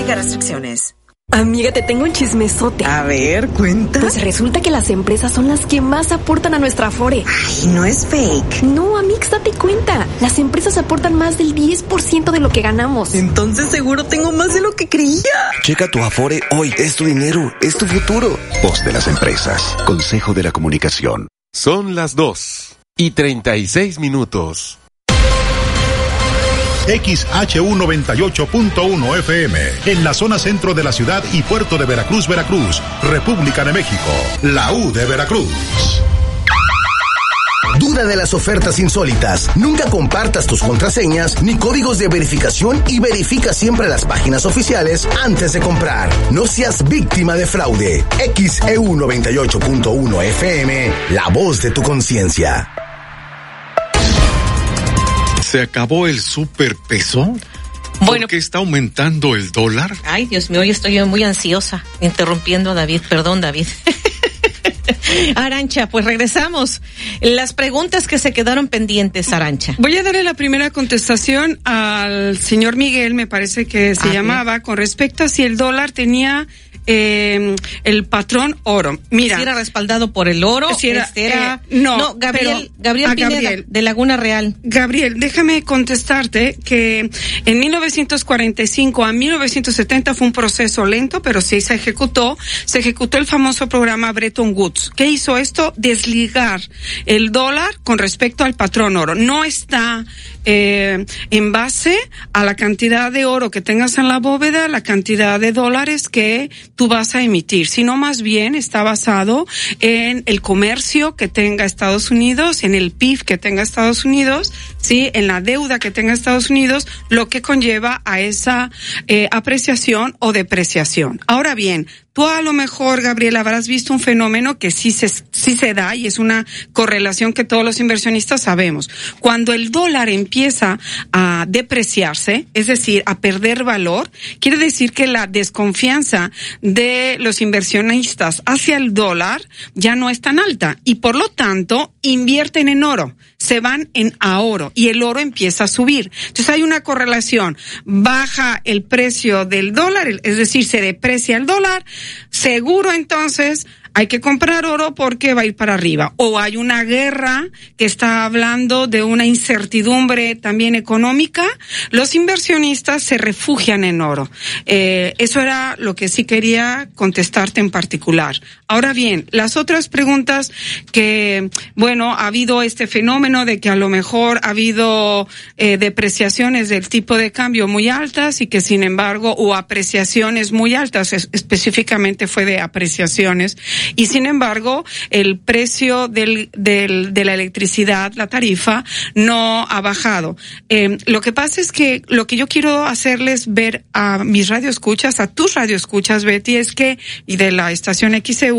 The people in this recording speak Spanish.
Aplica restricciones. Amiga, te tengo un chismesote. A ver, cuenta. Pues resulta que las empresas son las que más aportan a nuestra Afore. Ay, no es fake. No, Amix, date cuenta. Las empresas aportan más del 10% de lo que ganamos. Entonces seguro tengo más de lo que creía. Checa tu Afore hoy. Es tu dinero, es tu futuro. Voz de las empresas. Consejo de la Comunicación. Son las 2:36. XHU 98.1 FM, en la zona centro de la ciudad y puerto de Veracruz, República de México, la U de Veracruz. Duda de las ofertas insólitas. Nunca compartas tus contraseñas ni códigos de verificación y verifica siempre las páginas oficiales antes de comprar. No seas víctima de fraude. XEU 98.1 FM, la voz de tu conciencia. ¿Se acabó el superpeso? Bueno, ¿Por qué está aumentando el dólar? Ay, Dios mío, hoy estoy muy ansiosa, interrumpiendo a David. Perdón, David. Arancha, pues regresamos. Las preguntas que se quedaron pendientes, Arancha. Voy a darle la primera contestación al señor Miguel, me parece que se llamaba, con respecto a si el dólar tenía el patrón oro. Mira, si era respaldado por el oro, si era, Gabriel Pineda, de Laguna Real. Gabriel, déjame contestarte que en 1945 a 1970 fue un proceso lento, pero sí se ejecutó el famoso programa Bretton Woods. ¿Qué hizo esto? Desligar el dólar con respecto al patrón oro. No está en base a la cantidad de oro que tengas en la bóveda, la cantidad de dólares que tú vas a emitir, sino más bien está basado en el comercio que tenga Estados Unidos, en el PIB que tenga Estados Unidos, sí, en la deuda que tenga Estados Unidos, lo que conlleva a esa apreciación o depreciación. Ahora bien, tú a lo mejor, Gabriel, habrás visto un fenómeno que sí se da y es una correlación que todos los inversionistas sabemos. Cuando el dólar empieza a depreciarse, es decir, a perder valor, quiere decir que la desconfianza de los inversionistas hacia el dólar ya no es tan alta y por lo tanto invierten en oro, se van a oro y el oro empieza a subir. Entonces hay una correlación, baja el precio del dólar, es decir, se deprecia el dólar, seguro entonces hay que comprar oro porque va a ir para arriba. O hay una guerra que está hablando de una incertidumbre también económica, los inversionistas se refugian en oro. Eso era lo que sí quería contestarte en particular. Ahora bien, las otras preguntas que, bueno, ha habido este fenómeno de que a lo mejor ha habido depreciaciones del tipo de cambio muy altas y que sin embargo, o apreciaciones muy altas, específicamente fue de apreciaciones, y sin embargo el precio de la electricidad, la tarifa, no ha bajado. Lo que pasa es que lo que yo quiero hacerles ver a mis radioescuchas, a tus radioescuchas, Betty, es que, y de la estación XEU,